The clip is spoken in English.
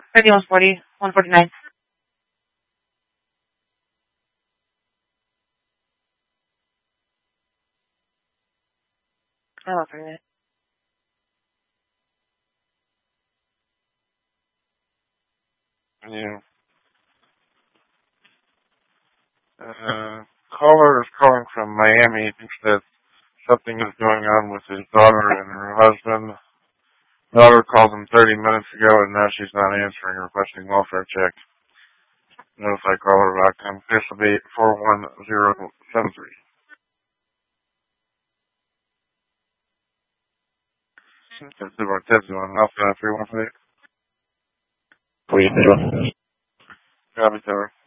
3140, 149. Oh, for a minute. Yeah. Caller is calling from Miami. He thinks that something is going on with his daughter and her husband. Daughter called him 30 minutes ago, and now she's not answering, requesting welfare check. Notify caller about them. This will be 41073. That's about that one. Alpha 313. Please, Copy, tower.